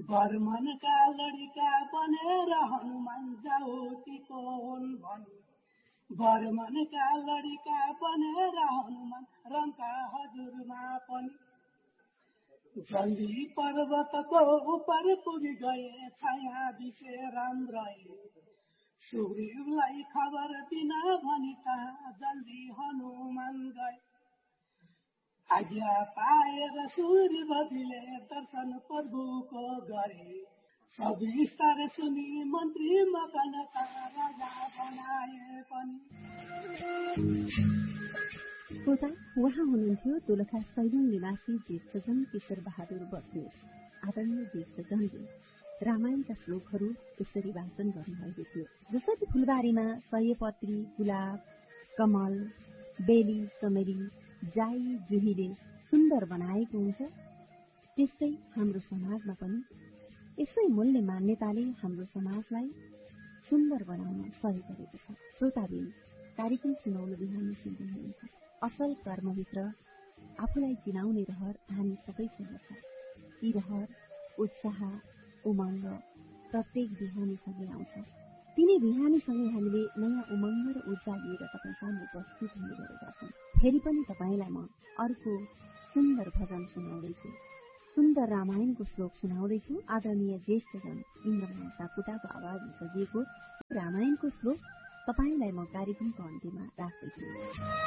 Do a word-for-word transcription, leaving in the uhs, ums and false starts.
भरमनका लडिका बनेर हनुमान जाउतीको हुन् भनी भरमनका लडिका बनेर हनुमान रङका हजुरमा पनि जल्दी पर्वतको उपर पुगी गए छाया बिसे राम रहे सुग्रीवलाई खबर दिन भनी कहाँ जल्दी हनुमान गए आज्ञा पाएर सुग्रीवजीले दर्शन प्रभुको गरे सविस्तार सुनि मन्त्री मकनका राजा बनाए पनि। श्रोता, उहाँ हुनुहुन्थ्यो दोलखा सैलुङ निवासी ज्येष्ठजन किशोर बहादुर बस्नेत। आदरणीय ज्येष्ठजनले रामायणका श्लोकहरू यसरी वाचन गर्नुभएको थियो। जसरी फुलबारीमा सयपत्री, गुलाब, कमल, बेली, चमेली, जाई, जुहीले सुन्दर बनाएको हुन्छ, त्यस्तै हाम्रो समाजमा पनि यसै मूल्य मान्यताले हाम्रो समाजलाई सुन्दर बनाउन सहयोग गरेको छ। श्रोताबिन, कार्यक्रम सुनौलो बिहानी सुन्दै हुनुहुन्छ। असल कर्मभित्र आफूलाई चिनाउने रहर हामी सबैसँग छ। यी रहर, उत्साह, उमङ्ग प्रत्येक बिहानीसँगै आउँछ। तिनै बिहानीसँगै हामीले नयाँ उमङ्ग र ऊर्जा लिएर तपाईँ सामु उपस्थित हुने गरेका छौँ। फेरि पनि तपाईँलाई म अर्को सुन्दर भजन सुनाउँदैछु, सुन्दर रामायणको श्लोक सुनाउँदैछु। आदरणीय ज्येष्ठजन इन्द्रमान सापकोटाको आवाजमा सजिएको रामायणको श्लोक तपाईँलाई म कार्यक्रमको अन्त्यमा राख्दैछु।